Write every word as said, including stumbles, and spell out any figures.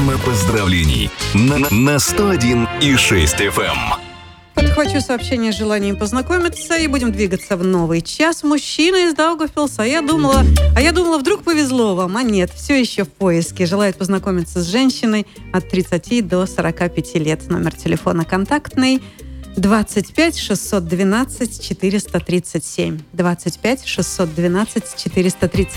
Программа поздравлений на, на сто один и шесть эф эм. Подхвачу сообщение с желанием познакомиться и будем двигаться в новый час. Мужчина из Даугавпилса. А я думала, а я думала, вдруг повезло вам, а нет, все еще в поиске. Желает познакомиться с женщиной от тридцати до сорока пяти лет. Номер телефона контактный двадцать пять шестьсот двенадцать четыреста тридцать семь. двадцать пять шестьсот двенадцать четыреста тридцать семь.